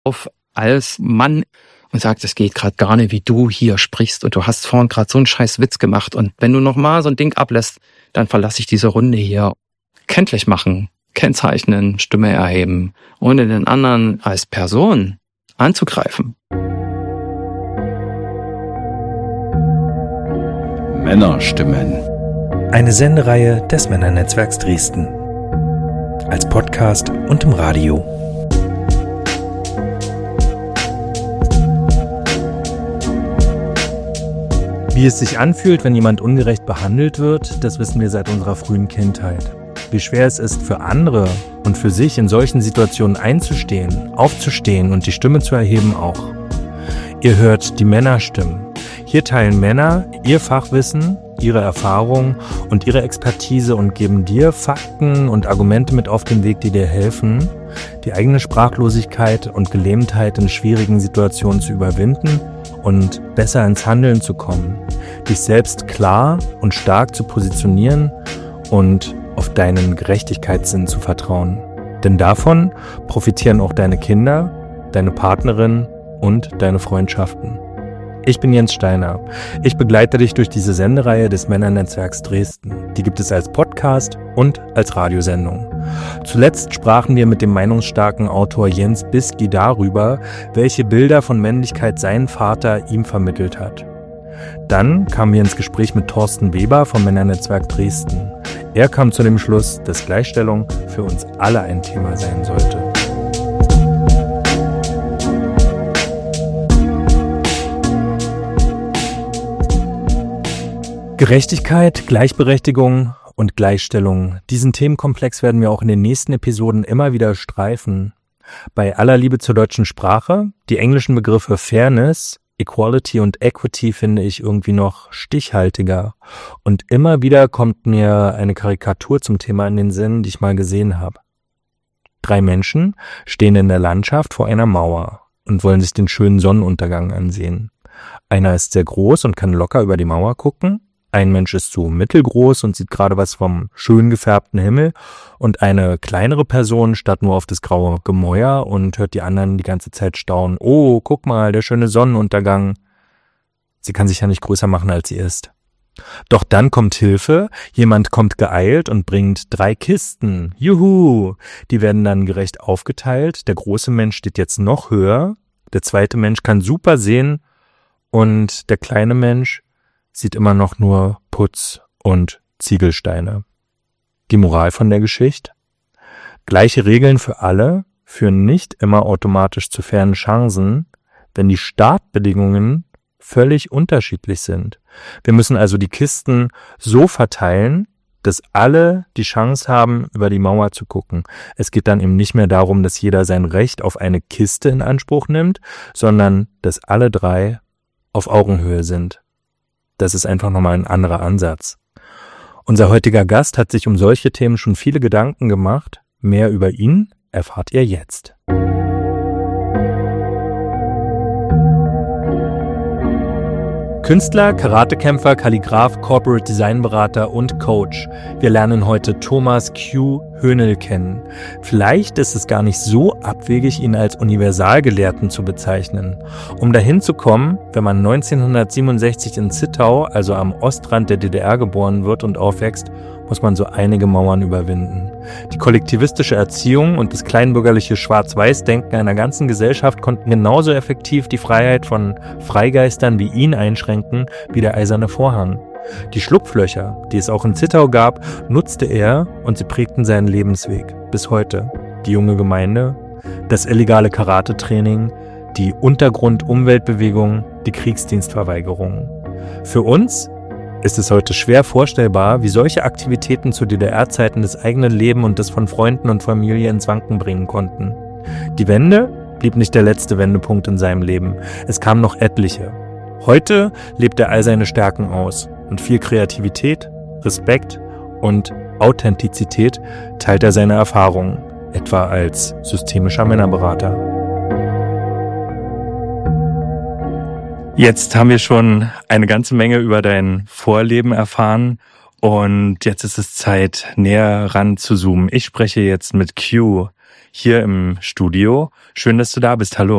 auf als Mann und sagt, es geht gerade gar nicht, wie du hier sprichst und du hast vorhin gerade so einen scheiß Witz gemacht und wenn du nochmal so ein Ding ablässt, dann verlasse ich diese Runde hier. Kenntlich machen, kennzeichnen, Stimme erheben, ohne den anderen als Person anzugreifen. Männerstimmen. Eine Sendereihe des Männernetzwerks Dresden. Als Podcast und im Radio. Wie es sich anfühlt, wenn jemand ungerecht behandelt wird, das wissen wir seit unserer frühen Kindheit. Wie schwer es ist für andere und für sich in solchen Situationen einzustehen, aufzustehen und die Stimme zu erheben auch. Ihr hört die Männerstimmen. Hier teilen Männer ihr Fachwissen, ihre Erfahrung und ihre Expertise und geben dir Fakten und Argumente mit auf den Weg, die dir helfen, die eigene Sprachlosigkeit und Gelähmtheit in schwierigen Situationen zu überwinden und besser ins Handeln zu kommen, dich selbst klar und stark zu positionieren und auf deinen Gerechtigkeitssinn zu vertrauen. Denn davon profitieren auch deine Kinder, deine Partnerin und deine Freundschaften. Ich bin Jens Steiner. Ich begleite dich durch diese Sendereihe des Männernetzwerks Dresden. Die gibt es als Podcast und als Radiosendung. Zuletzt sprachen wir mit dem meinungsstarken Autor Jens Bisky darüber, welche Bilder von Männlichkeit sein Vater ihm vermittelt hat. Dann kamen wir ins Gespräch mit Thorsten Weber vom Männernetzwerk Dresden. Er kam zu dem Schluss, dass Gleichstellung für uns alle ein Thema sein sollte. Gerechtigkeit, Gleichberechtigung und Gleichstellung. Diesen Themenkomplex werden wir auch in den nächsten Episoden immer wieder streifen. Bei aller Liebe zur deutschen Sprache, die englischen Begriffe Fairness, Equality und Equity finde ich irgendwie noch stichhaltiger. Und immer wieder kommt mir eine Karikatur zum Thema in den Sinn, die ich mal gesehen habe. 3 Menschen stehen in der Landschaft vor einer Mauer und wollen sich den schönen Sonnenuntergang ansehen. Einer ist sehr groß und kann locker über die Mauer gucken. Ein Mensch ist so mittelgroß und sieht gerade was vom schön gefärbten Himmel und eine kleinere Person starrt nur auf das graue Gemäuer und hört die anderen die ganze Zeit staunen. Oh, guck mal, der schöne Sonnenuntergang. Sie kann sich ja nicht größer machen, als sie ist. Doch dann kommt Hilfe, jemand kommt geeilt und bringt 3 Kisten. Juhu! Die werden dann gerecht aufgeteilt. Der große Mensch steht jetzt noch höher, der zweite Mensch kann super sehen und der kleine Mensch sieht immer noch nur Putz und Ziegelsteine. Die Moral von der Geschichte? Gleiche Regeln für alle führen nicht immer automatisch zu fairen Chancen, wenn die Startbedingungen völlig unterschiedlich sind. Wir müssen also die Kisten so verteilen, dass alle die Chance haben, über die Mauer zu gucken. Es geht dann eben nicht mehr darum, dass jeder sein Recht auf eine Kiste in Anspruch nimmt, sondern dass alle 3 auf Augenhöhe sind. Das ist einfach nochmal ein anderer Ansatz. Unser heutiger Gast hat sich um solche Themen schon viele Gedanken gemacht. Mehr über ihn erfahrt ihr jetzt. Künstler, Karatekämpfer, Kalligraph, Corporate Designberater und Coach. Wir lernen heute Thomas Q. Höhnel kennen. Vielleicht ist es gar nicht so abwegig, ihn als Universalgelehrten zu bezeichnen. Um dahin zu kommen, wenn man 1967 in Zittau, also am Ostrand der DDR geboren wird und aufwächst, muss man so einige Mauern überwinden. Die kollektivistische Erziehung und das kleinbürgerliche Schwarz-Weiß-Denken einer ganzen Gesellschaft konnten genauso effektiv die Freiheit von Freigeistern wie ihn einschränken wie der eiserne Vorhang. Die Schlupflöcher, die es auch in Zittau gab, nutzte er und sie prägten seinen Lebensweg bis heute. Die junge Gemeinde, das illegale Karatetraining, die Untergrund-Umweltbewegung, die Kriegsdienstverweigerung. Für uns ist es heute schwer vorstellbar, wie solche Aktivitäten zu DDR-Zeiten das eigene Leben und das von Freunden und Familie ins Wanken bringen konnten. Die Wende blieb nicht der letzte Wendepunkt in seinem Leben. Es kamen noch etliche. Heute lebt er all seine Stärken aus und viel Kreativität, Respekt und Authentizität teilt er seine Erfahrungen, etwa als systemischer Männerberater. Jetzt haben wir schon eine ganze Menge über dein Vorleben erfahren und jetzt ist es Zeit, näher ran zu zoomen. Ich spreche jetzt mit Q hier im Studio. Schön, dass du da bist. Hallo.